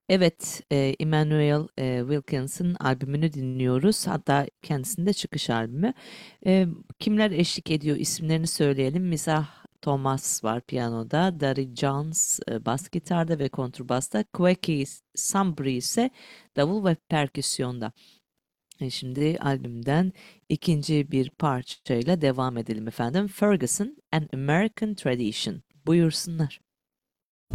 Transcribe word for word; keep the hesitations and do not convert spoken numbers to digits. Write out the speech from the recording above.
Evet, e, Emmanuel e, Wilkins'in albümünü dinliyoruz. Hatta kendisinin de çıkış albümü. E, kimler eşlik ediyor isimlerini söyleyelim. Misah Thomas var piyanoda, Dari Jones e, bas gitarda ve kontrbasta, Kweki Sabri ise davul ve perküsyonda. E, şimdi albümden ikinci bir parçayla devam edelim efendim. Ferguson, An American Tradition. Buyursunlar.